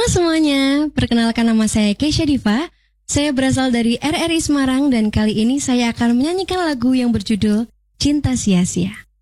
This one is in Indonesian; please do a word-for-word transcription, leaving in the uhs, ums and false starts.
Halo semuanya, perkenalkan nama saya Keisha Diva. Saya berasal dari R R I Semarang dan kali ini saya akan menyanyikan lagu yang berjudul Cinta Sia-Sia.